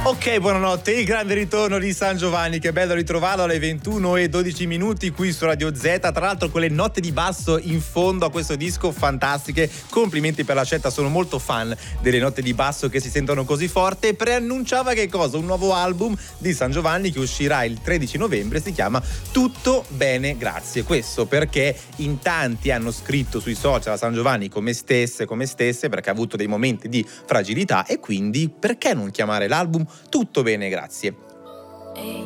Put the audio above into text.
Ok, buonanotte, il grande ritorno di San Giovanni, che bello ritrovarlo alle 21:12 qui su Radio Z, tra l'altro con le note di basso in fondo a questo disco fantastiche, complimenti per la scelta, sono molto fan delle note di basso che si sentono così forte. Preannunciava che cosa? Un nuovo album di San Giovanni che uscirà il 13 novembre, si chiama Tutto bene grazie, questo perché in tanti hanno scritto sui social a San Giovanni come stesse, perché ha avuto dei momenti di fragilità, e quindi perché non chiamare l'album Tutto bene grazie? Ehi,